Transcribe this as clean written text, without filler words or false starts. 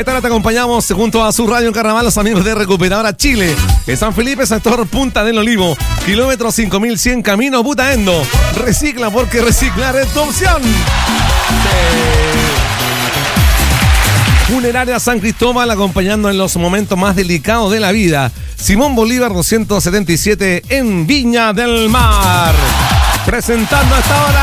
esta hora te acompañamos junto a su radio en Carnaval, los amigos de Recuperadora Chile. En San Felipe, sector Punta del Olivo, kilómetro 5100, camino Butaendo. Recicla porque reciclar es tu opción. Funeraria San Cristóbal, acompañando en los momentos más delicados de la vida. Simón Bolívar 277 en Viña del Mar. Presentando hasta ahora